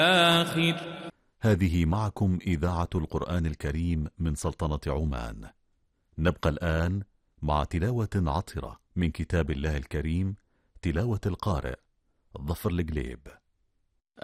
آخر. هذه معكم إذاعة القرآن الكريم من سلطنة عمان. نبقى الآن مع تلاوة عطرة من كتاب الله الكريم، تلاوة القارئ ظفر القليب.